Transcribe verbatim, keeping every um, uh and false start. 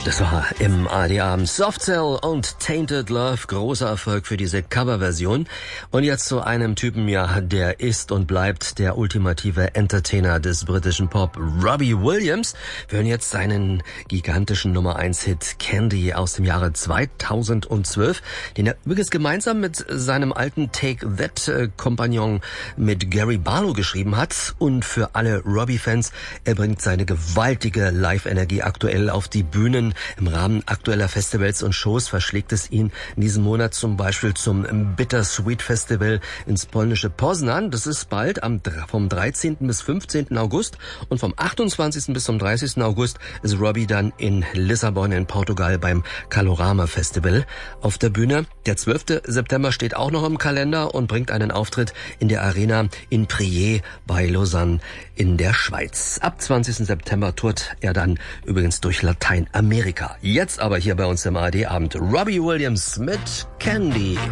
Das war im A R D-Abend Soft Cell und Tainted Love. Großer Erfolg für diese Coverversion. Und jetzt zu einem Typen, ja, der ist und bleibt der ultimative Entertainer des britischen Pop, Robbie Williams. Wir hören jetzt seinen gigantischen Nummer eins Hit Candy aus dem Jahre zweitausendzwölf, den er übrigens gemeinsam mit seinem alten Take That-Kompagnon mit Gary Barlow geschrieben hat. Und für alle Robbie-Fans, er bringt seine gewaltige Live-Energie aktuell auf die Bühnen. Im Rahmen aktueller Festivals und Shows verschlägt es ihn in diesem Monat zum Beispiel zum Bittersweet Festival ins polnische Poznan. Das ist bald am, vom dreizehnten bis fünfzehnten August. Und vom achtundzwanzigsten bis zum dreißigsten August ist Robbie dann in Lissabon in Portugal beim Calorama Festival auf der Bühne. Der zwölfte September steht auch noch im Kalender und bringt einen Auftritt in der Arena in Prier bei Lausanne in der Schweiz. Ab zwanzigsten September tourt er dann übrigens durch Lateinamerika. Jetzt aber hier bei uns im A R D-Abend Robbie Williams mit Candy.